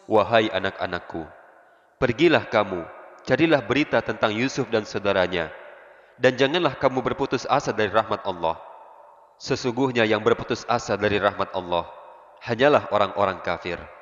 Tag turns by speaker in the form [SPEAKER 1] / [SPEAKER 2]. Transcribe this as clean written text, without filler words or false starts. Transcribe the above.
[SPEAKER 1] Wahai anak-anakku, pergilah kamu, carilah berita tentang Yusuf dan saudaranya, dan janganlah kamu berputus asa dari rahmat Allah. Sesungguhnya yang berputus asa dari rahmat Allah hanyalah orang-orang kafir.